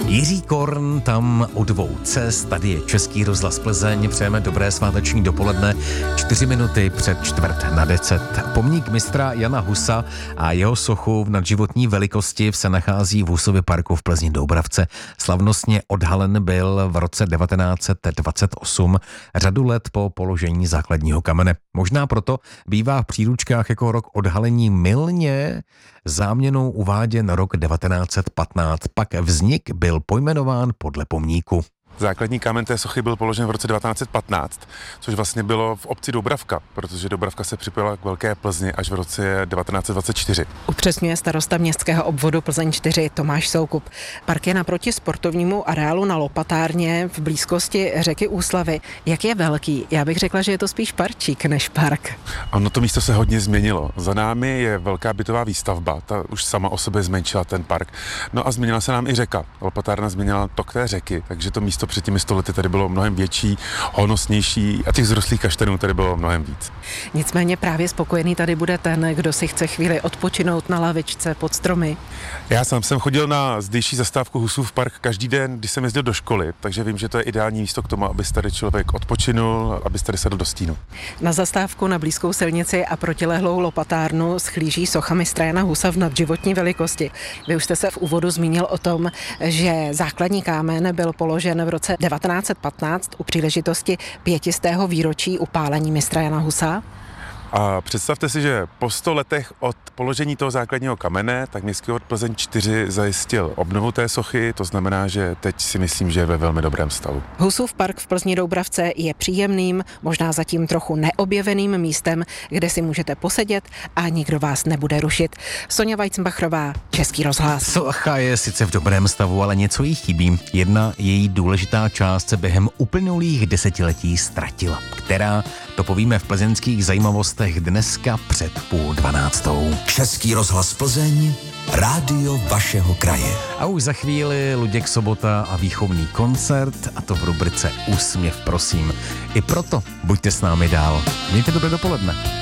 Jiří Korn tam u dvou cest, tady je Český rozhlas Plzeň, přejeme dobré sváteční dopoledne, 4 minuty před 9:45. Pomník mistra Jana Husa a jeho sochu v nadživotní velikosti se nachází v Husově parku v Plzni Doubravce. Slavnostně odhalen byl v roce 1928, řadu let po položení základního kamene. Možná proto bývá v příručkách jako rok odhalení mylně záměnou uváděn rok 1915, pak vznik byl pojmenován podle pomníku. Základní kámen té sochy byl položen v roce 1915, což vlastně bylo v obci Doubravka, protože Doubravka se připojila k Velké Plzni až v roce 1924. Upřesňuje starosta městského obvodu Plzeň 4 Tomáš Soukup. Park je naproti sportovnímu areálu na Lopatárně v blízkosti řeky Úslavy. Jak je velký? Já bych řekla, že je to spíš parčík než park. Ano, to místo se hodně změnilo. Za námi je velká bytová výstavba, ta už sama o sobě zmenšila ten park. No a změnila se nám i řeka. Lopatárna změnila tok té řeky, takže to místo před těmi 100 lety tady bylo mnohem větší, honosnější a těch zrostlých kaštanů tady bylo mnohem víc. Nicméně právě spokojený tady bude ten, kdo si chce chvíli odpočinout na lavičce pod stromy. Já sám jsem chodil na zdejší zastávku Husův park každý den, když jsem jezdil do školy, takže vím, že to je ideální místo k tomu, aby tady člověk odpočinul, aby tady sedl do stínu. Na zastávku na blízkou silnici a protilehlou Lopatárnu schlíží socha mistra Jana Husa v nadživotní velikosti. Vy už jste se v úvodu zmínil o tom, že základní kámen byl položen v roce 1915 u příležitosti 500. výročí upálení mistra Jana Husa. A představte si, že po 100 letech od položení toho základního kamene, tak Městský obvod Plzeň 4 zajistil obnovu té sochy, to znamená, že teď si myslím, že je ve velmi dobrém stavu. Husův park v Plzni Doubravce je příjemným, možná zatím trochu neobjeveným místem, kde si můžete posedět a nikdo vás nebude rušit. Sonja Weizenbachrová, Český rozhlas. Socha je sice v dobrém stavu, ale něco jí chybí. Jedna její důležitá část se během uplynulých desetiletí ztratila. Která, to povíme v plzeňských zajímavostech dneska před 11:30. Český rozhlas Plzeň, rádio vašeho kraje. A už za chvíli Luděk Sobota a výchovný koncert, a to v rubrice Úsměv prosím. I proto buďte s námi dál. Mějte dobré dopoledne.